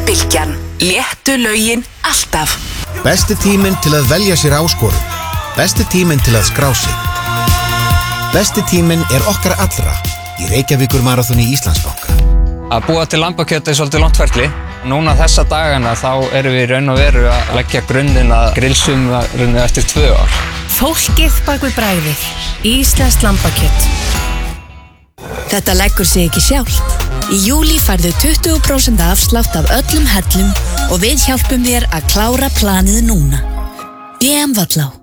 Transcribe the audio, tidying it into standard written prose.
Bylgjan. Léttu lögin alltaf. Besti tíminn til að velja sér áskorun. Besti tíminn til að skrá sig. Besti tíminn okkar allra í Reykjavíkur maraþoni Íslandsbanka. Að búa til lambakjöt svolítið langt ferli. Núna þessa dagana þá erum við í raun og veru að leggja grunninn að grillsumarinu eftir 2 ár. Fólkið bak við bragðið. Íslenskt lambakjöt. Þetta leggur sig ekki sjálft. Í júlí færðu 20% afslátt af öllum hellum og við hjálpum þér að klára planið núna. DM Vallá.